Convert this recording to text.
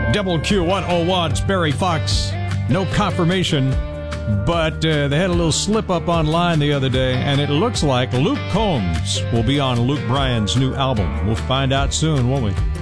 Double Q101's Barry Fox. No confirmation, but they had a little slip up online the other day, and it looks like Luke Combs will be on Luke Bryan's new album. We'll find out soon, won't we?